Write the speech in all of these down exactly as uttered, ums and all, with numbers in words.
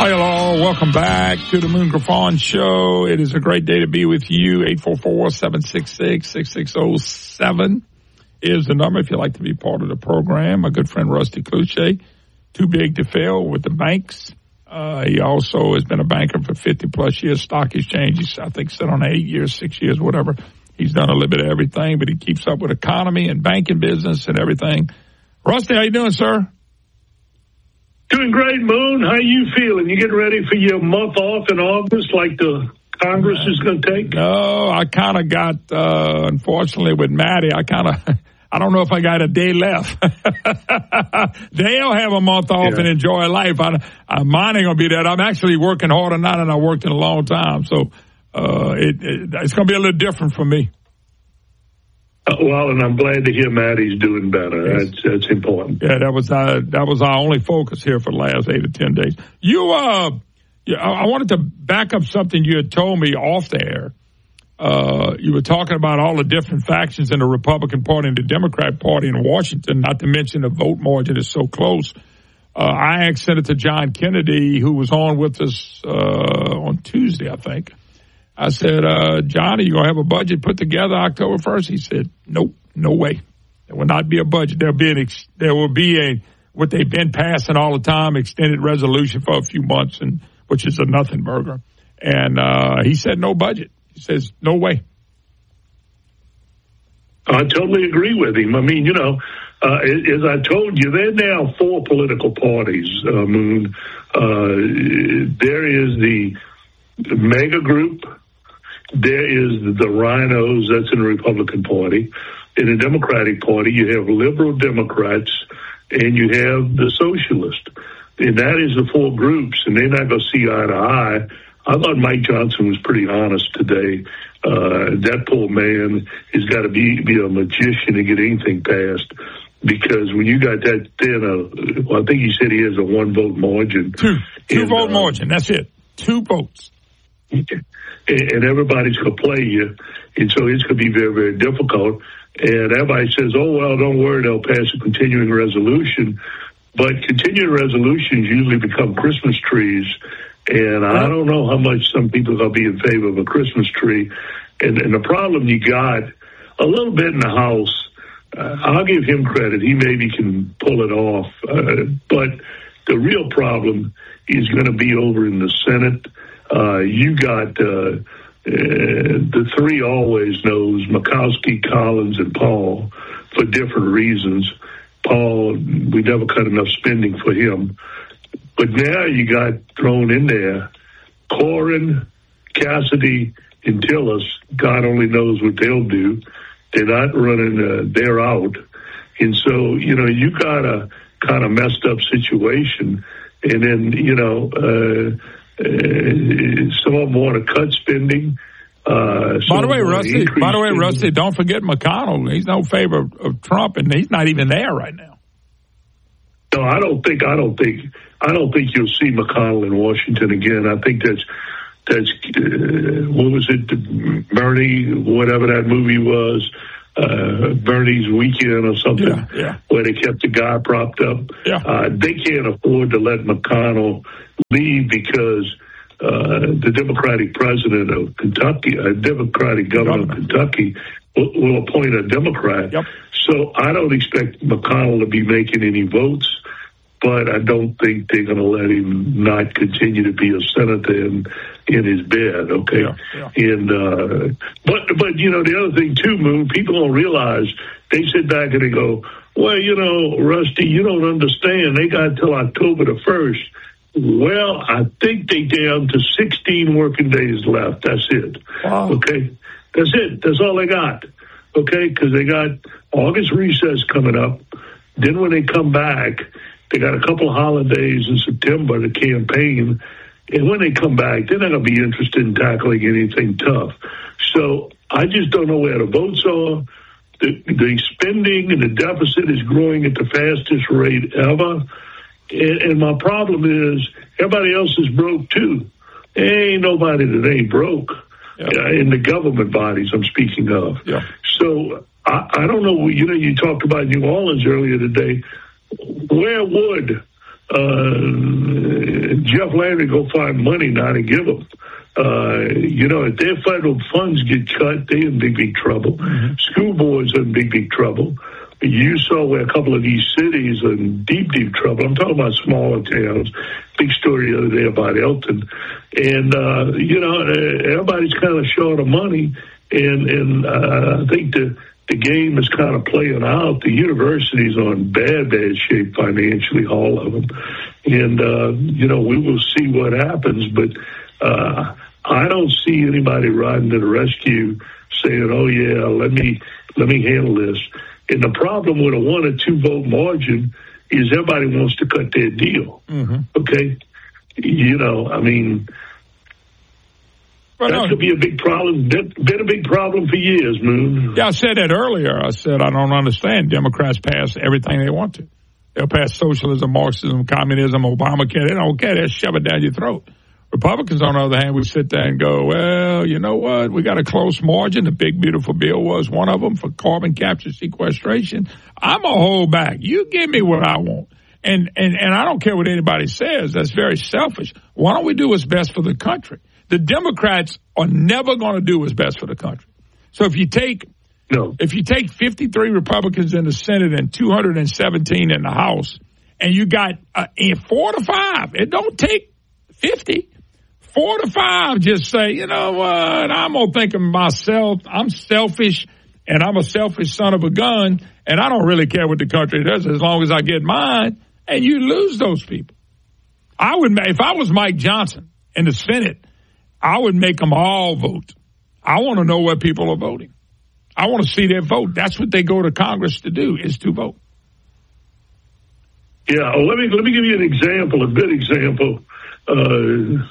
Hi, hello. Welcome back to the Moon Griffon Show. It is a great day to be with you. eight four four, seven six six, six six zero seven is the number if you'd like to be part of the program. My good friend Rusty Kluche, too big to fail with the banks. Uh, he also has been a banker for fifty plus years, stock exchange. He's, I think, sit on eight years, six years, whatever. He's done a little bit of everything, but he keeps up with economy and banking business and everything. Rusty, how you doing, sir? Doing great, Moon. How you feeling? You getting ready for your month off in August like the Congress is going to take? No, I kind of got, uh, unfortunately, with Maddie, I kind of, I don't know if I got a day left. They'll have a month off yeah. and enjoy life. I, I, mine ain't going to be that. I'm actually working harder now than I worked in a long time. So uh, it, it, it's going to be a little different for me. Uh, well, and I'm glad to hear Maddie's doing better. Yes. That's, that's important. Yeah, that was uh, that was our only focus here for the last eight or ten days. You, uh, yeah, I wanted to back up something you had told me off the air. Uh, you were talking about all the different factions in the Republican Party and the Democrat Party in Washington, not to mention the vote margin is so close. Uh, I asked Senator John Kennedy, who was on with us uh, on Tuesday, I think. I said, uh, John, are you going to have a budget put together October first? He said, nope, no way. There will not be a budget. There'll be an ex- there will be a, what they've been passing all the time, extended resolution for a few months, and which is a nothing burger. And uh, he said no budget. He says, no way. I totally agree with him. I mean, you know, uh, as I told you, there are now four political parties, uh, Moon. Uh, there is the mega group. There is the Rhinos, that's in the Republican Party. In the Democratic Party, you have liberal Democrats and you have the socialists. And that is the four groups, and they're not going to see eye to eye. I thought Mike Johnson was pretty honest today. Uh, that poor man has got to be, be a magician to get anything passed. Because when you got that thin, uh, well, I think he said he has a one vote margin. Two. Two and, vote uh, margin. That's it. Two votes. And everybody's going to play you. And so it's going to be very, very difficult. And everybody says, oh, well, don't worry, they'll pass a continuing resolution. But continuing resolutions usually become Christmas trees. And I don't know how much some people are going to be in favor of a Christmas tree. And, and the problem you got, a little bit in the House, uh, I'll give him credit. He maybe can pull it off. Uh, but the real problem is going to be over in the Senate. Uh, you got uh, uh, the three always knows, Murkowski, Collins, and Paul, for different reasons. Paul, we never cut enough spending for him. But now you got thrown in there Cornyn, Cassidy, and Tillis. God only knows what they'll do. They're not running, uh, they're out. And so, you know, you got a kind of messed up situation. And then, you know, uh, Uh, some of them want to cut spending. Uh, by the way, Rusty. By the way, spending. Rusty, don't forget McConnell. He's no favor of, of Trump, and he's not even there right now. No, I don't think. I don't think. I don't think you'll see McConnell in Washington again. I think that's that's uh, what was it, Bernie, whatever that movie was, uh, Bernie's Weekend or something, yeah, yeah. where they kept the guy propped up. Yeah. Uh, they can't afford to let McConnell leave because uh, the Democratic president of Kentucky, a Democratic governor Governor. of Kentucky, will, will appoint a Democrat. Yep. So I don't expect McConnell to be making any votes, but I don't think they're going to let him not continue to be a senator in, in his bed. Okay. Yeah, yeah. And uh, but but you know the other thing too, Moon, people don't realize they sit back and they go, well, you know, Rusty, you don't understand. They got till October the first. Well, I think they down to sixteen working days left. That's it. Wow. Okay. That's it. That's all they got. Okay. Because they got August recess coming up. Then when they come back, they got a couple of holidays in September, the campaign. And when they come back, they're not going to be interested in tackling anything tough. So I just don't know where the votes are. The, the spending and the deficit is growing at the fastest rate ever. And, and my problem is everybody else is broke too. There ain't nobody that ain't broke. Yeah. Uh, in the government bodies I'm speaking of. Yeah. So I, I don't know, you know, you talked about New Orleans earlier today. Where would uh, Jeff Landry go find money now to give them. Uh, you know, if their federal funds get cut, they're in big, big trouble. Mm-hmm. School boards are in big, big trouble. You saw where a couple of these cities are in deep, deep trouble. I'm talking about smaller towns. Big story the other day about Elton. And, uh, you know, everybody's kind of short of money. And, and uh, I think the, the game is kind of playing out. The universities are in bad, bad shape financially, all of them. And, uh, you know, we will see what happens. But uh, I don't see anybody riding to the rescue saying, oh, yeah, let me let me handle this. And the problem with a one or two vote margin is everybody wants to cut their deal. Mm-hmm. Okay? You know, I mean, well, that no. could be a big problem. Been, been a big problem for years, Moon. Yeah, I said that earlier. I said I don't understand. Democrats pass everything they want to. They'll pass socialism, Marxism, communism, Obamacare. They don't care. They'll shove it down your throat. Republicans, on the other hand, we sit there and go, well, you know what? We got a close margin. The big, beautiful bill was one of them for carbon capture sequestration. I'm going to hold back. You give me what I want. And, and, and I don't care what anybody says. That's very selfish. Why don't we do what's best for the country? The Democrats are never going to do what's best for the country. So if you take, no. if you take fifty-three Republicans in the Senate and two hundred seventeen in the House, and you got uh, four to five, it don't take fifty. Four to five just say, you know what, I'm going to think of myself. I'm selfish, and I'm a selfish son of a gun, and I don't really care what the country does as long as I get mine, and you lose those people. I would, if I was Mike Johnson in the Senate, I would make them all vote. I want to know where people are voting. I want to see their vote. That's what they go to Congress to do, is to vote. Yeah, well, let me let me give you an example, a good example. Uh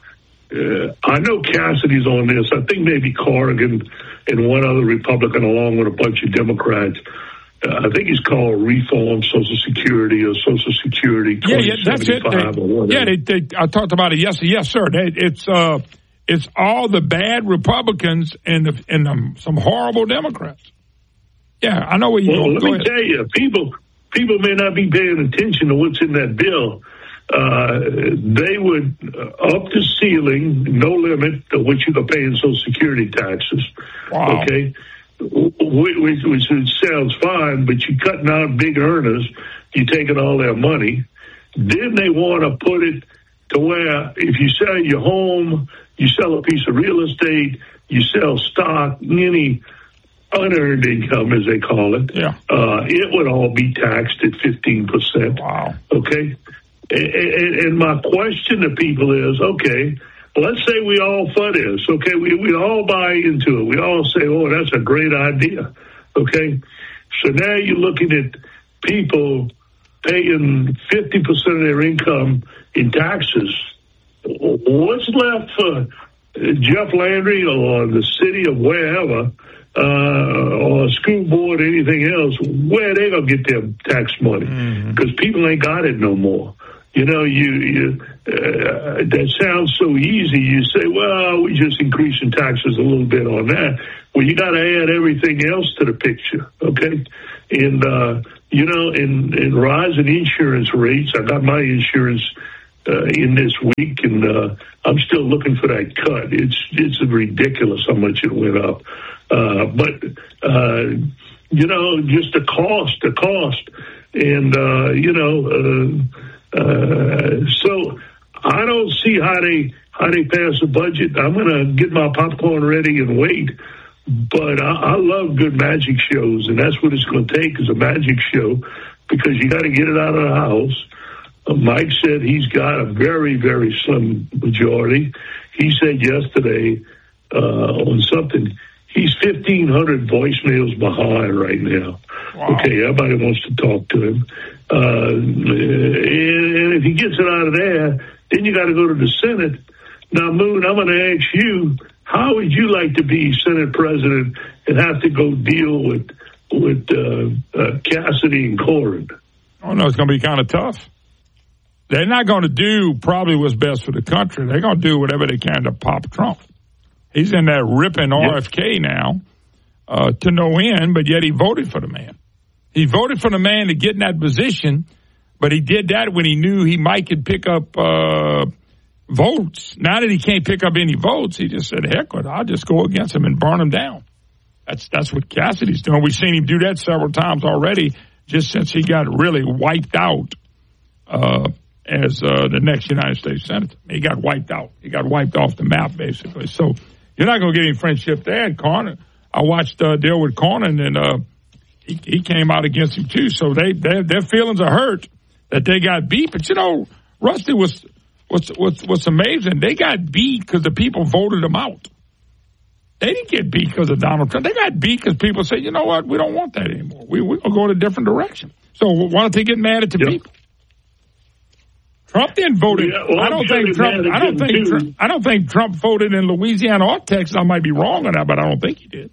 Uh, I know Cassidy's on this. I think maybe Corrigan and one other Republican along with a bunch of Democrats. Uh, I think he's called Reform Social Security or Social Security yeah, yeah, that's it. They, yeah, they, they, I talked about it yesterday. Yes, sir. They, it's uh, it's all the bad Republicans and the, and the, some horrible Democrats. Yeah, I know where you're well, going. Let Go me ahead. tell you, people people may not be paying attention to what's in that bill. Uh, they would uh, up the ceiling, no limit to what you can pay in Social Security taxes. Wow. Okay, which, which sounds fine, but you're cutting out big earners. You're taking all their money. Then they want to put it to where if you sell your home, you sell a piece of real estate, you sell stock, any unearned income, as they call it, yeah. uh, it would all be taxed at fifteen percent. Wow. Okay. And, and my question to people is, okay, let's say we all for this. Okay, we, we all buy into it. We all say, oh, that's a great idea. Okay, so now you're looking at people paying fifty percent of their income in taxes. What's left for Jeff Landry or the city of wherever, uh, or a school board or anything else, where they going to get their tax money? Because mm-hmm. people ain't got it no more. You know, you, you uh, that sounds so easy. You say, well, we just increasing taxes a little bit on that. Well, you got to add everything else to the picture, okay? And, uh, you know, in, in rising insurance rates, I got my insurance uh, in this week, and uh, I'm still looking for that cut. It's it's ridiculous how much it went up. Uh, but, uh, you know, just the cost, the cost. And, uh, you know, uh, Uh, so I don't see how they how they pass a budget. I'm going to get my popcorn ready and wait. But I, I love good magic shows, and that's what it's going to take is a magic show because you got to get it out of the House. Uh, Mike said he's got a very, very slim majority. He said yesterday uh, on something, he's fifteen hundred voicemails behind right now. Wow. Okay, everybody wants to talk to him. Uh, and if he gets it out of there, then you got to go to the Senate. Now, Moon, I'm going to ask you, how would you like to be Senate president and have to go deal with with uh, uh, Cassidy and Corrigan? Oh, no, it's going to be kind of tough. They're not going to do probably what's best for the country. They're going to do whatever they can to pop Trump. He's in there ripping R F K now uh, to no end, but yet he voted for the man. He voted for the man to get in that position but he did that when he knew he might could pick up uh, votes. Now that he can't pick up any votes, he just said, heck with it, I'll just go against him and burn him down. That's that's what Cassidy's doing. We've seen him do that several times already, just since he got really wiped out uh, as uh, the next United States Senator. He got wiped out. He got wiped off the map, basically. So you're not going to get any friendship there. And Cornyn, I watched uh, deal with Cornyn, and uh, he, he came out against him, too. So they, they their feelings are hurt that they got beat. But, you know, Rusty, was what's, what's, what's amazing, they got beat because the people voted them out. They didn't get beat because of Donald Trump. They got beat because people said, you know what, we don't want that anymore. We, we'll go in a different direction. So why don't they get mad at the yep. people? Trump didn't vote. Yeah, well, I don't think Trump. I don't think. Trump, I don't think Trump voted in Louisiana or Texas. I might be wrong on that, but I don't think he did.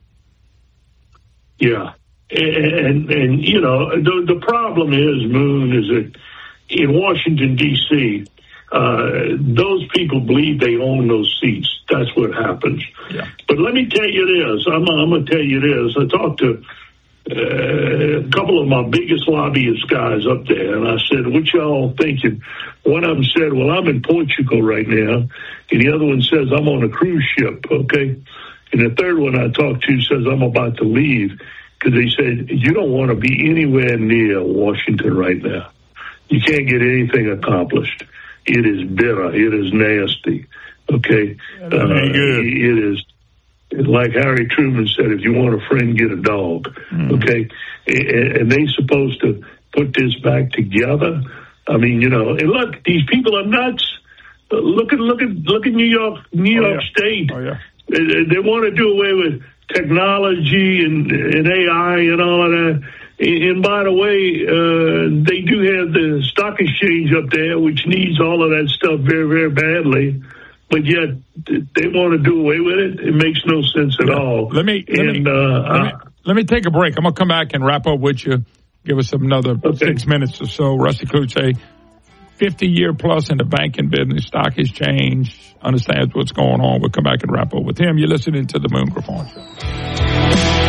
Yeah, and and, and you know the the problem is, Moon, is that in Washington D C, uh, those people believe they own those seats. That's what happens. Yeah. But let me tell you this. I'm, I'm going to tell you this. I talked to uh, a couple of my biggest lobbyist guys up there, and I said, what y'all thinking? One of them said, well, I'm in Portugal right now. And the other one says, I'm on a cruise ship, okay? And the third one I talked to says, I'm about to leave. Because they said, you don't want to be anywhere near Washington right now. You can't get anything accomplished. It is bitter. It is nasty. Okay, uh, it is like Harry Truman said, if you want a friend, get a dog. Mm. Okay, and, and they supposed to put this back together. I mean, you know, and look, these people are nuts. Uh, look at look at look at New York, New York oh, yeah. State. Oh, yeah. They, they want to do away with technology and, and A I and all of that. And by the way, uh, they do have the stock exchange up there, which needs all of that stuff very, very badly. But yet they want to do away with it. It makes no sense at all. Let me let, and, me, uh, let, me, let me take a break. I'm going to come back and wrap up with you. Give us another okay. six minutes or so. Rusty Cloutier, fifty-year plus in the banking business, stock exchange, understands what's going on. We'll come back and wrap up with him. You're listening to the Moon Griffon Show.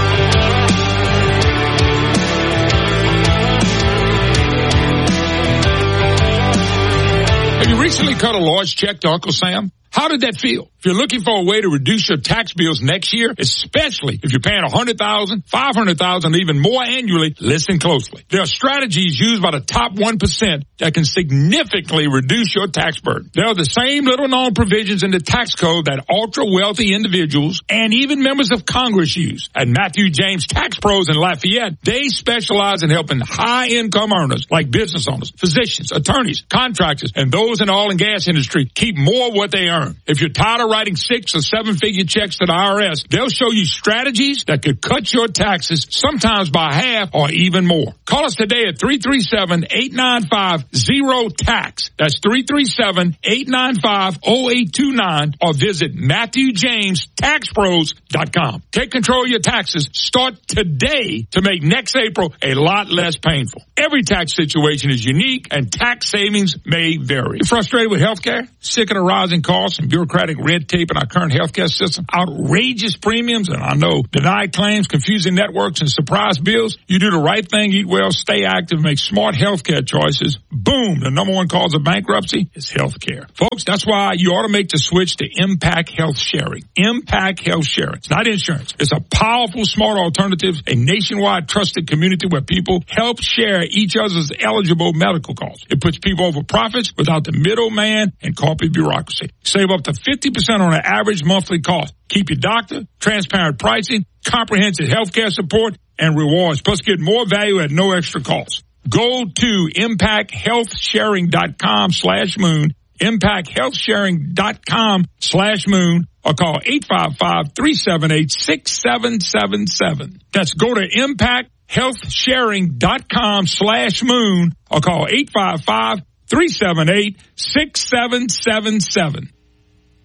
Have you recently cut a large check to Uncle Sam? How did that feel? If you're looking for a way to reduce your tax bills next year, especially if you're paying one hundred thousand dollars, five hundred thousand dollars, even more annually, listen closely. There are strategies used by the top one percent that can significantly reduce your tax burden. There are the same little-known provisions in the tax code that ultra-wealthy individuals and even members of Congress use. At Matthew James Tax Pros in Lafayette, they specialize in helping high-income earners like business owners, physicians, attorneys, contractors, and those in the oil and gas industry keep more of what they earn. If you're tired of writing six or seven figure checks to the I R S, they'll show you strategies that could cut your taxes sometimes by half or even more. Call us today at three three seven, eight nine five, zero tax. That's three three seven, eight nine five, zero eight two nine or visit Matthew James Tax Pros dot com. Take control of your taxes. Start today to make next April a lot less painful. Every tax situation is unique and tax savings may vary. You're frustrated with healthcare? Sick of the rising costs and bureaucratic red tape in our current healthcare system? Outrageous premiums, and I know denied claims, confusing networks, and surprise bills? You do the right thing, eat well, stay active, make smart healthcare choices. Boom, the number one cause of bankruptcy is healthcare. Folks, that's why you ought to make the switch to Impact Health Sharing. Impact Health Sharing. It's not insurance. It's a powerful, smart alternative, a nationwide trusted community where people help share each other's eligible medical costs. It puts people over profits without the middleman and corporate bureaucracy. Save up to fifty percent on an average monthly cost. Keep your doctor, transparent pricing, comprehensive healthcare support, and rewards. Plus, get more value at no extra cost. Go to impact health sharing dot com slash moon, impact health sharing dot com slash moon, or call eight five five, three seven eight, six seven seven seven. That's go to impact health sharing dot com slash moon, or call eight five five, three seven eight, six seven seven seven.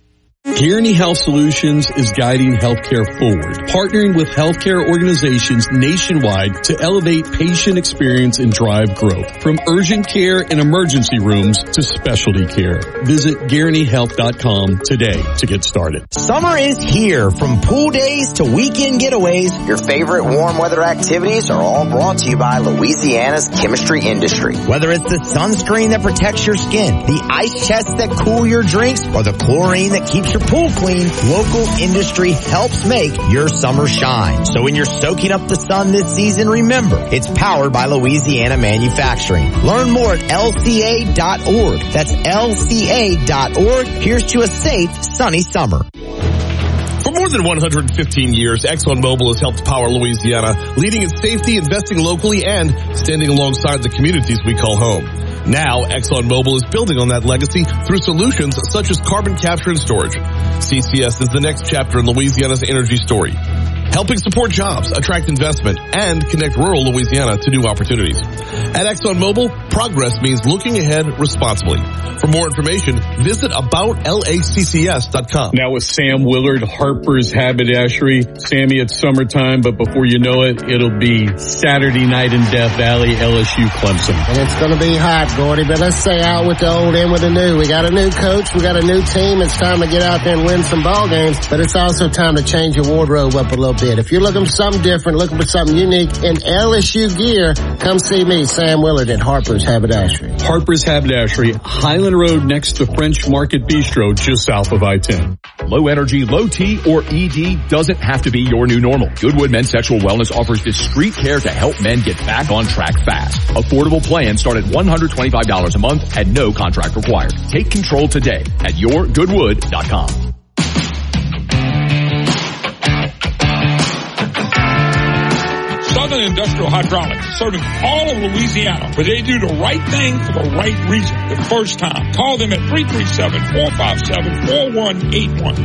Kearney Health Solutions is guiding healthcare forward, partnering with healthcare organizations nationwide to elevate patient experience and drive growth. From urgent care and emergency rooms to specialty care. Visit Kearney Health dot com today to get started. Summer is here. From pool days to weekend getaways, your favorite warm weather activities are all brought to you by Louisiana's chemistry industry. Whether it's the sunscreen that protects your skin, the ice chests that cool your drinks, or the chlorine that keeps your pool clean, local industry helps make your summer shine. So when you're soaking up the sun this season, remember, it's powered by Louisiana Manufacturing. Learn more at L C A dot org. That's L C A dot org. Here's to a safe, sunny summer. For more than one hundred fifteen years, ExxonMobil has helped power Louisiana, leading in safety, investing locally, and standing alongside the communities we call home. Now, ExxonMobil is building on that legacy through solutions such as carbon capture and storage. C C S is the next chapter in Louisiana's energy story, helping support jobs, attract investment, and connect rural Louisiana to new opportunities. At ExxonMobil, progress means looking ahead responsibly. For more information, visit about laccs dot com. Now with Sam Willard, Harper's Haberdashery. Sammy, it's summertime, but before you know it, it'll be Saturday night in Death Valley, L S U Clemson. And it's going to be hot, Gordy, but let's say out with the old in with the new. We got a new coach, we got a new team. It's time to get out there and win some ball games, but it's also time to change your wardrobe up a little bit. If you're looking for something different, looking for something unique in L S U gear, come see me, Sam Willard at Harper's Haberdashery. Harper's Haberdashery, Highland Road next to French Market Bistro, just south of I ten. Low energy, low T, or E D doesn't have to be your new normal. Goodwood Men's Sexual Wellness offers discreet care to help men get back on track fast. Affordable plans start at one hundred twenty-five dollars a month and no contract required. Take control today at your goodwood dot com. Southern Industrial Hydraulics, serving all of Louisiana, where they do the right thing for the right reason the first time. Call them at three three seven, four five seven, four one eight one.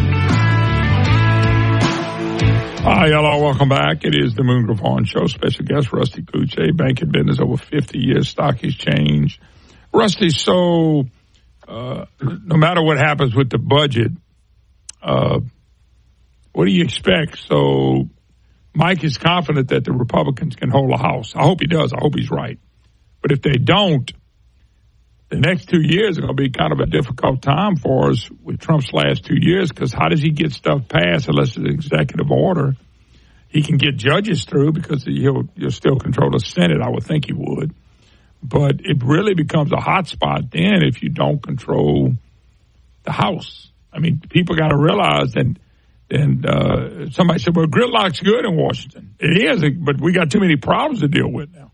Hi, hello, welcome back. It is the Moon Griffon Show. Special guest, Rusty Cloutier, bank in business over fifty years, stock exchange. Rusty, so uh, no matter what happens with the budget, uh, what do you expect? So Mike is confident that the Republicans can hold a house. I hope he does. I hope he's right. But if they don't, the next two years are going to be kind of a difficult time for us with Trump's last two years, because how does he get stuff passed unless it's an executive order? He can get judges through because he'll, he'll still control the Senate. I would think he would. But it really becomes a hot spot then if you don't control the House. I mean, people got to realize that. And uh, somebody said, well, gridlock's good in Washington. It is, but we got too many problems to deal with now.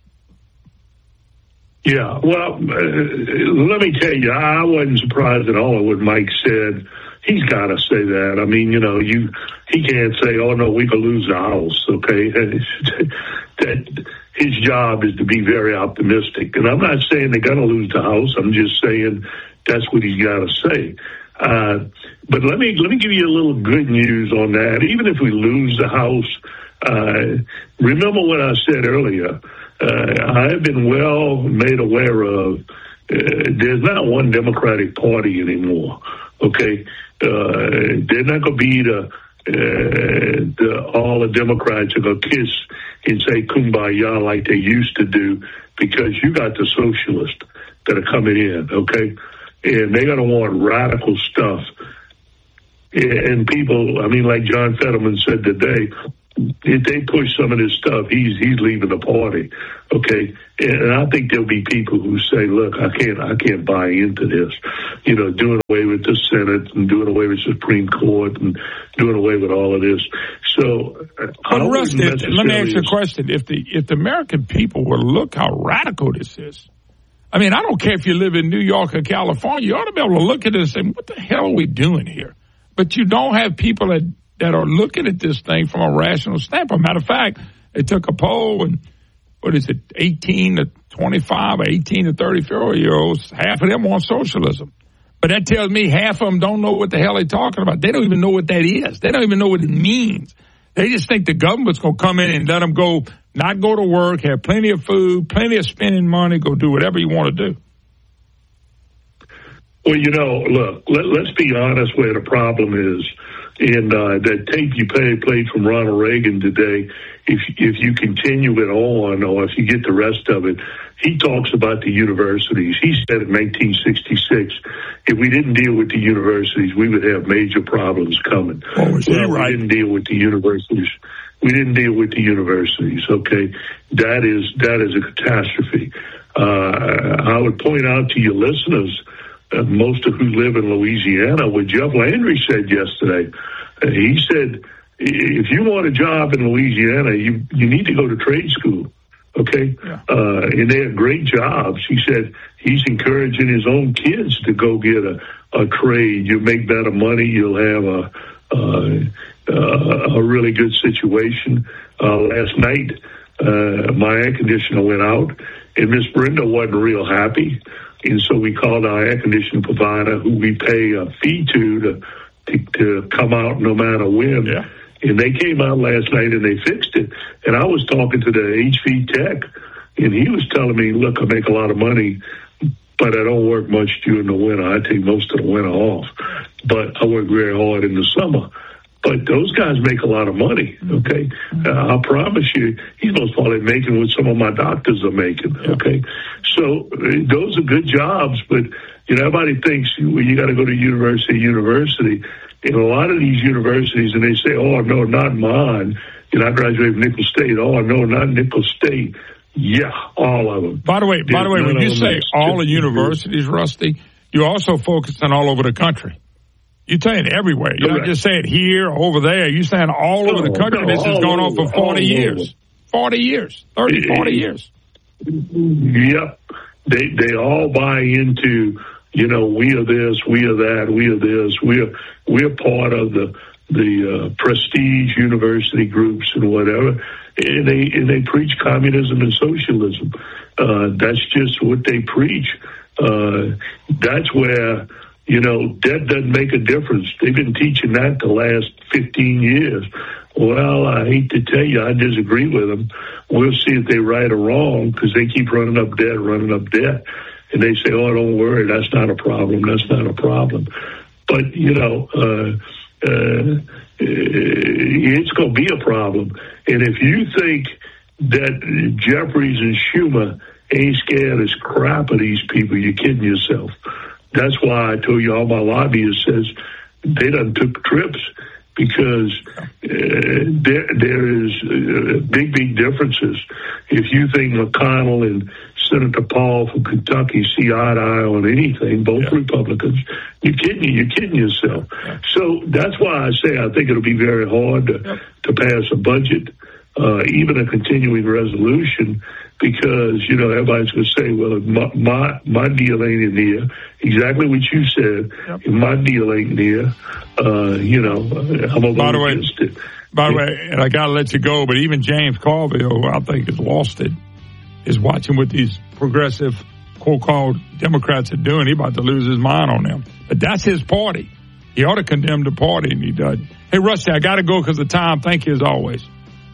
Yeah, well, uh, let me tell you, I wasn't surprised at all at what Mike said. He's got to say that. I mean, you know, you he can't say, oh, no, we could lose the House, okay? that his job is to be very optimistic. And I'm not saying they're going to lose the House. I'm just saying that's what he's got to say. Uh, but let me let me give you a little good news on that. Even if we lose the House, uh, remember what I said earlier. Uh, I have been well made aware of. Uh, there's not one Democratic Party anymore. Okay, uh, they're not going to be the, uh, the all the Democrats are going to kiss and say kumbaya like they used to do, because you got the socialists that are coming in. Okay. And they're going to want radical stuff. And people, I mean, like John Fetterman said today, if they push some of this stuff, he's he's leaving the party. Okay, and I think there'll be people who say, "Look, I can't, I can't buy into this." You know, doing away with the Senate and doing away with the Supreme Court and doing away with all of this. So, but Rusty, let me ask you a question: If the if the American people will look how radical this is. I mean, I don't care if you live in New York or California. You ought to be able to look at this and say, what the hell are we doing here? But you don't have people that, that are looking at this thing from a rational standpoint. Matter of fact, they took a poll, and what is it, eighteen to twenty-five or eighteen to thirty-four-year-olds, half of them want socialism. But that tells me half of them don't know what the hell they're talking about. They don't even know what that is. They don't even know what it means. They just think the government's going to come in and let them go, not go to work, have plenty of food, plenty of spending money, go do whatever you want to do. Well, you know, look, let, let's be honest where the problem is. And uh, that tape you play, played from Ronald Reagan today, if if you continue it on or if you get the rest of it, he talks about the universities. He said in nineteen sixty-six, if we didn't deal with the universities, we would have major problems coming. Oh, is well, he right? We didn't deal with the universities. We didn't deal with the universities, okay? That is, that is a catastrophe. Uh, I would point out to your listeners, Uh, most of who live in Louisiana, what Jeff Landry said yesterday. Uh, he said, if you want a job in Louisiana, you, you need to go to trade school, okay? Yeah. Uh, and they have great jobs. He said he's encouraging his own kids to go get a, a trade. You'll make better money. You'll have a, uh, a really good situation. Uh, last night, uh, my air conditioner went out, and Miss Brenda wasn't real happy. And so we called our air conditioning provider, who we pay a fee to, to, to, to come out no matter when. Yeah. And they came out last night and they fixed it. And I was talking to the H V tech, and he was telling me, look, I make a lot of money, but I don't work much during the winter. I take most of the winter off. But I work very hard in the summer. But those guys make a lot of money, okay? Uh, I promise you, he's most probably making what some of my doctors are making, okay? So uh, those are good jobs, but, you know, everybody thinks well, you got to go to university, university. In a lot of these universities, and they say, oh, no, not mine. You know, I graduated from Nicholls State. Oh, no, not Nicholls State. Yeah, all of them. By the way, There's by the way, when you say all the universities, Rusty, you also focus on all over the country. You're saying everywhere. You're not just saying here or over there. You're saying all over the country. No, this has gone on for forty years. forty years. thirty, forty years. Yep. They they all buy into, you know, we are this, we are that, we are this. We're, we're part of the the uh, prestige university groups and whatever. And they, and they preach communism and socialism. Uh, that's just what they preach. Uh, that's where... You know, that doesn't make a difference. They've been teaching that the last fifteen years. Well, I hate to tell you, I disagree with them. We'll see if they're right or wrong, because they keep running up debt, running up debt. And they say, oh, don't worry, that's not a problem, that's not a problem. But, you know, uh, uh, it's going to be a problem. And if you think that Jeffries and Schumer ain't scared as crap of these people, you're kidding yourself. That's why I told you all my lobbyists says they done took trips, because uh, there there is uh, big, big differences. If you think McConnell and Senator Paul from Kentucky see eye to eye on anything, both yeah. Republicans, you're kidding you, you're kidding yourself. Yeah. So that's why I say I think it'll be very hard to, yeah. to pass a budget, uh, even a continuing resolution, because, you know, everybody's going to say, well, my, my my deal ain't in here. Exactly what you said. Yep. If my deal ain't in here, uh, you know, I'm a by the way, against it. By the way, and I got to let you go, but even James Carville, who I think has lost it, is watching what these progressive, quote-called Democrats are doing. He's about to lose his mind on them. But that's his party. He ought to condemn the party, and he doesn't. Hey, Rusty, I got to go because of time. Thank you as always.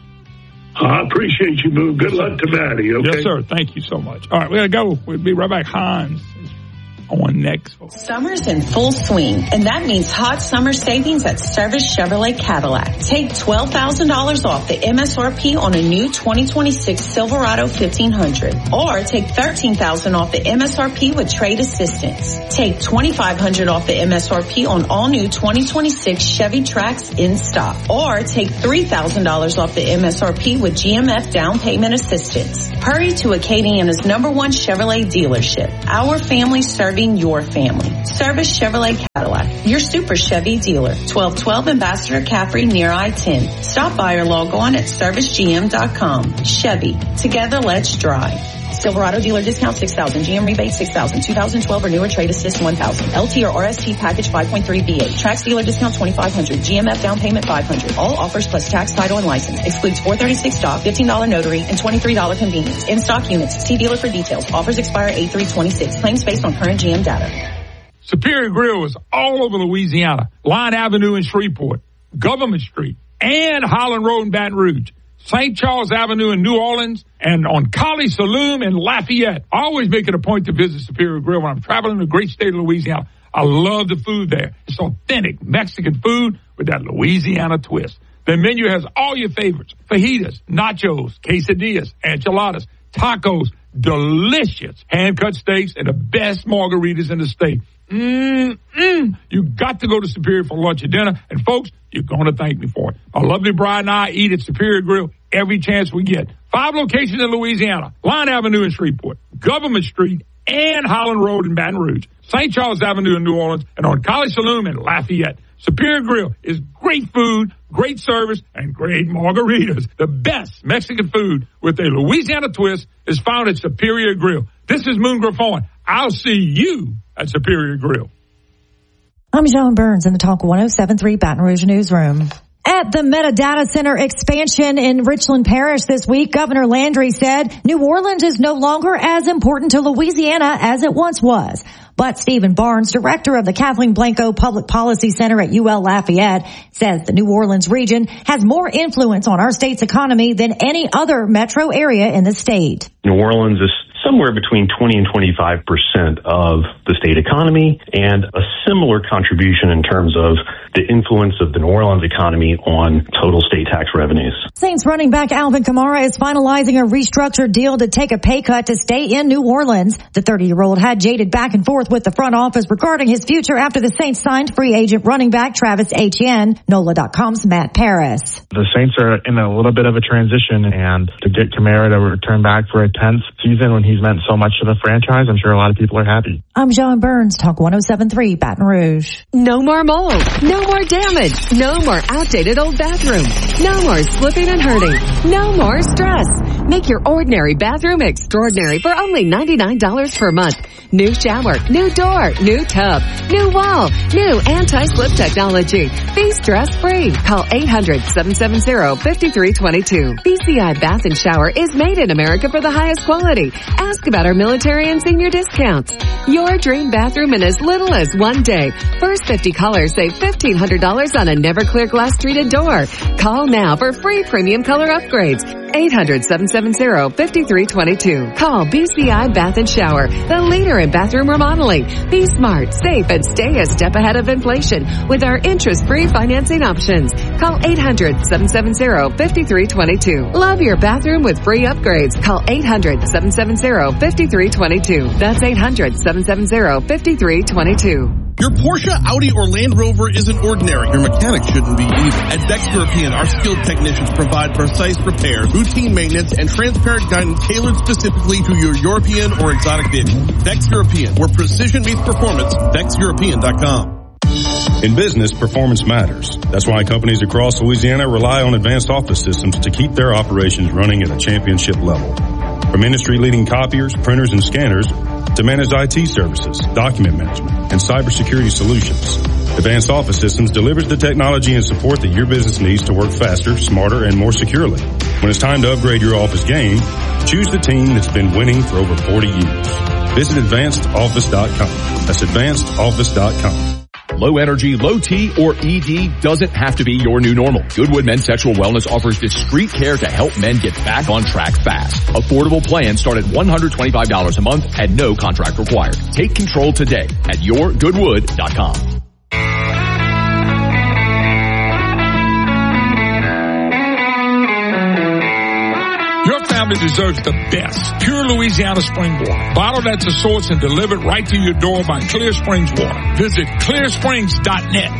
I appreciate you, Move. Good luck to Maddie, okay? Yes, sir. Thank you so much. All right, we got to go. We'll be right back. Hans on next. Summer's in full swing, and that means hot summer savings at Service Chevrolet Cadillac. Take twelve thousand dollars off the M S R P on a new twenty twenty-six Silverado fifteen hundred. Or take thirteen thousand dollars off the M S R P with trade assistance. Take twenty-five hundred dollars off the M S R P on all new twenty twenty-six Chevy Trax in stock. Or take three thousand dollars off the M S R P with G M F down payment assistance. Hurry to Acadiana's number one Chevrolet dealership. Our family serving your family. Service Chevrolet Cadillac, your super Chevy dealer. twelve twelve Ambassador Caffrey near I ten. Stop by or log on at service g m dot com. Chevy, together let's drive. Silverado dealer discount six thousand, G M rebate six thousand, two thousand twelve or newer trade assist one thousand, L T or R S T package five point three V eight, Trax dealer discount twenty-five hundred, G M F down payment five hundred. All offers plus tax, title, and license. Excludes four thirty-six dock, fifteen dollars notary, and twenty-three dollars convenience. In stock units. See dealer for details. Offers expire eight three twenty-six. Claims based on current G M data. Superior Grill is all over Louisiana. Line Avenue in Shreveport, Government Street, and Holland Road in Baton Rouge. Saint Charles Avenue in New Orleans, and on Collie Saloon in Lafayette. I always make it a point to visit Superior Grill when I'm traveling the great state of Louisiana. I love the food there. It's authentic Mexican food with that Louisiana twist. The menu has all your favorites: fajitas, nachos, quesadillas, enchiladas, tacos, delicious hand-cut steaks, and the best margaritas in the state. Mm-mm. You got to go to Superior for lunch or dinner, and folks, you're going to thank me for it. My lovely bride and I eat at Superior Grill every chance we get. Five locations in Louisiana: Line Avenue in Shreveport, Government Street, and Holland Road in Baton Rouge, Saint Charles Avenue in New Orleans, and on College Saloon in Lafayette. Superior Grill is great food, great service, and great margaritas. The best Mexican food with a Louisiana twist is found at Superior Grill. This is Moon Griffon. I'll see you at Superior Grill. I'm Joan Burns in the Talk one oh seven point three Baton Rouge Newsroom. At the Meta Data Center expansion in Richland Parish this week, Governor Landry said New Orleans is no longer as important to Louisiana as it once was. But Stephen Barnes, director of the Kathleen Blanco Public Policy Center at U L Lafayette, says the New Orleans region has more influence on our state's economy than any other metro area in the state. New Orleans is somewhere between twenty and twenty-five percent of the state economy, and a similar contribution in terms of the influence of the New Orleans economy on total state tax revenues. Saints running back Alvin Kamara is finalizing a restructured deal to take a pay cut to stay in New Orleans. The thirty-year-old had jaded back and forth with the front office regarding his future after the Saints signed free agent running back Travis Etienne. N O L A dot com's Matt Paris. The Saints are in a little bit of a transition, and to get Kamara to return back for a tenth season when he's meant so much to the franchise, I'm sure a lot of people are happy. I'm Joan Burns, Talk one oh seven point three Baton Rouge. No more mold. No more damage. No more outdated old bathroom. No more slipping and hurting. No more stress. Make your ordinary bathroom extraordinary for only ninety-nine dollars per month. New shower, new door, new tub, new wall, new anti-slip technology. Be stress-free. Call eight hundred, seven seven zero, five three two two. B C I Bath and Shower is made in America for the highest quality. Ask about our military and senior discounts. Your dream bathroom in as little as one day. First fifty callers save fifteen hundred dollars on a never clear glass treated door. Call now for free premium color upgrades. eight hundred, seven seven zero, five three two two. Call B C I Bath and Shower, the leader in bathroom remodeling. Be smart, safe, and stay a step ahead of inflation with our interest-free financing options. Call eight hundred, seven seven zero, five three two two. Love your bathroom with free upgrades. Call eight hundred, seven seven zero, five three two two. That's eight hundred, seven seven zero, five three two two. Your Porsche, Audi, or Land Rover isn't ordinary. Your mechanic shouldn't be either. At Vex European, our skilled technicians provide precise repairs, routine maintenance, and transparent guidance tailored specifically to your European or exotic vehicle. Vex European, where precision meets performance. Vex European dot com. In business, performance matters. That's why companies across Louisiana rely on Advanced Office Systems to keep their operations running at a championship level. From industry-leading copiers, printers, and scanners to managed I T services, document management, and cybersecurity solutions, Advanced Office Systems delivers the technology and support that your business needs to work faster, smarter, and more securely. When it's time to upgrade your office game, choose the team that's been winning for over forty years. Visit advanced office dot com. That's advanced office dot com. Low energy, low T, or E D doesn't have to be your new normal. Goodwood Men's Sexual Wellness offers discreet care to help men get back on track fast. Affordable plans start at one hundred twenty-five dollars a month and no contract required. Take control today at your goodwood dot com. Your family deserves the best. Pure Louisiana spring water. Bottled at the source and delivered right to your door by Clear Springs Water. Visit clear springs dot net.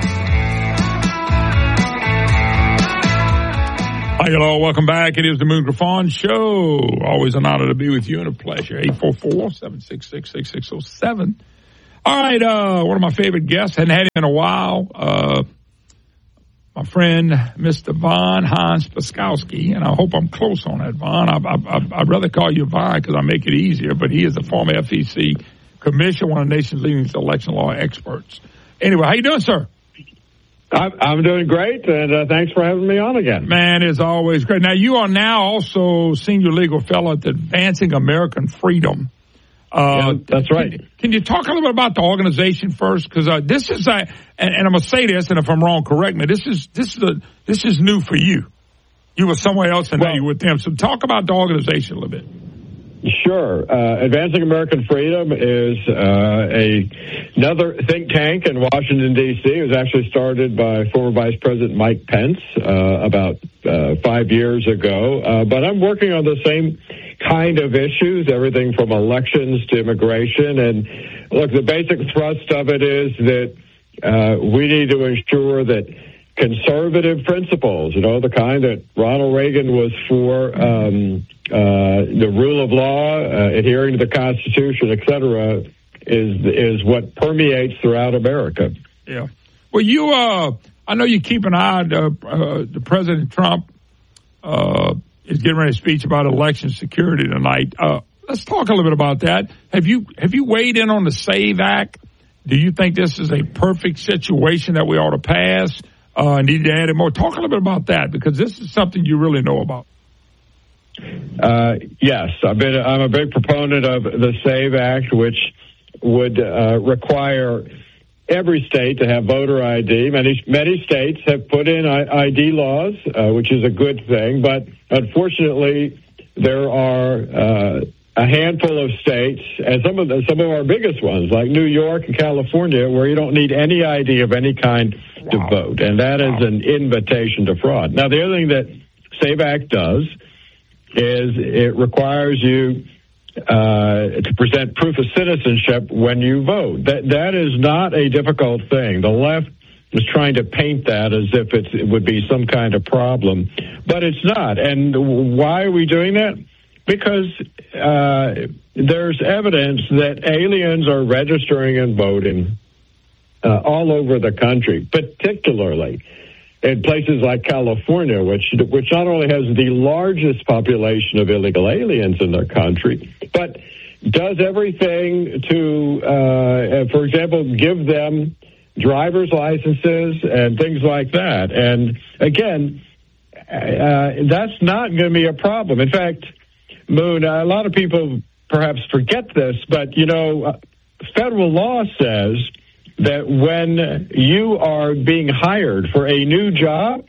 Hi, hello. Welcome back. It is the Moon Griffon Show. Always an honor to be with you and a pleasure. eight four four, seven six six, six six zero seven. All right. Uh, one of my favorite guests. Hadn't had him in a while. Uh, My friend, Mister Von Hans Paskowski, and I hope I'm close on that, Von. I, I, I'd rather call you Von because I make it easier, but he is a former F E C commissioner, one of the nation's leading election law experts. Anyway, how you doing, sir? I'm doing great, and uh, thanks for having me on again. Man, it's always great. Now, you are now also senior legal fellow at Advancing American Freedom. Uh, yeah, that's right. Can, can you talk a little bit about the organization first? Because uh, this is, a, and, and I'm gonna say this, and if I'm wrong, correct me. This is this is a, this is new for you. You were somewhere else, and well, now you're with them. So talk about the organization a little bit. Sure. Uh, Advancing American Freedom is uh, a another think tank in Washington, D C. It was actually started by former Vice President Mike Pence uh, about uh, five years ago. Uh, but I'm working on the same kind of issues, everything from elections to immigration. And look, the basic thrust of it is that uh, we need to ensure that conservative principles, you know, the kind that Ronald Reagan was for, um, uh, the rule of law, uh, adhering to the Constitution, et cetera, is is what permeates throughout America. Yeah. Well, you, uh, I know you keep an eye on uh, uh, the President Trump uh, is getting ready to speech about election security tonight. Uh, let's talk a little bit about that. Have you have you weighed in on the SAVE Act? Do you think this is a perfect situation that we ought to pass? Uh, need to add it more. Talk a little bit about that, because this is something you really know about. Uh, yes, I've been, I'm a big proponent of the SAVE Act, which would uh, require every state to have voter I D. Many many states have put in I D laws, uh, which is a good thing, but unfortunately, there are uh, a handful of states, and some of the, some of our biggest ones, like New York and California, where you don't need any I D of any kind to wow. vote, and that is wow. an invitation to fraud. Now, the other thing that SAVE Act does is it requires you uh, to present proof of citizenship when you vote. That that is not a difficult thing. The left is trying to paint that as if it's, it would be some kind of problem, but it's not. And why are we doing that? Because uh, there's evidence that aliens are registering and voting uh, all over the country, particularly in places like California, which which not only has the largest population of illegal aliens in their country, but does everything to, uh, for example, give them driver's licenses and things like that. And again, uh, that's not going to be a problem. In fact, Moon, a lot of people perhaps forget this, but, you know, federal law says that when you are being hired for a new job,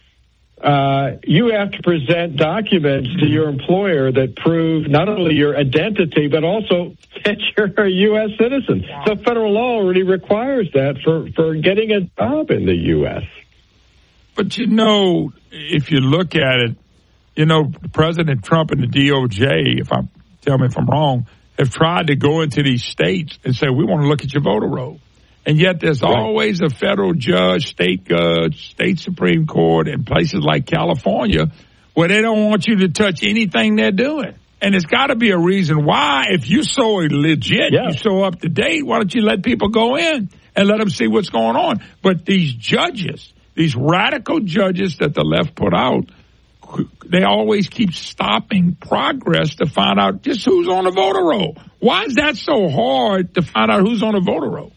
uh, you have to present documents to your employer that prove not only your identity, but also that you're a U S citizen. So federal law already requires that for, for getting a job in the U S. But, you know, if you look at it, you know, President Trump and the D O J, if I tell me if I'm wrong, have tried to go into these states and say, we want to look at your voter roll. And yet there's right. always a federal judge, state judge, state Supreme Court in places like California where they don't want you to touch anything they're doing. And it's got to be a reason why, if you're so legit, yeah. you're so up to date, why don't you let people go in and let them see what's going on? But these judges, these radical judges that the left put out, they always keep stopping progress to find out just who's on the voter roll. Why is that so hard to find out who's on the voter roll?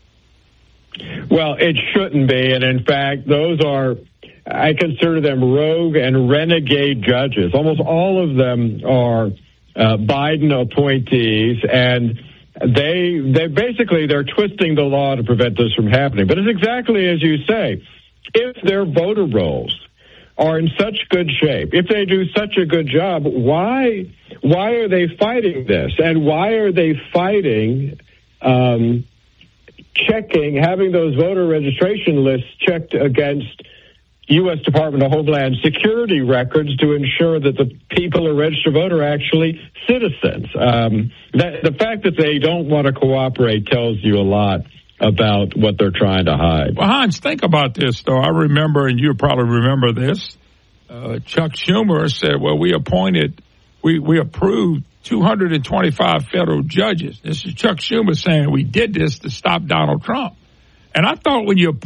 Well, it shouldn't be. And in fact, those are, I consider them rogue and renegade judges. Almost all of them are uh, Biden appointees, and they, they basically, they're twisting the law to prevent this from happening. But it's exactly as you say. If their voter rolls are in such good shape, if they do such a good job, why why are they fighting this? And why are they fighting um, checking, having those voter registration lists checked against U S Department of Homeland Security records to ensure that the people who register vote are actually citizens? Um, that, the fact that they don't want to cooperate tells you a lot about what they're trying to hide. Well, Hans, think about this, though. I remember, and you probably remember this, uh, Chuck Schumer said, well, we appointed, we, we approved two hundred twenty-five federal judges. This is Chuck Schumer saying we did this to stop Donald Trump. And I thought when you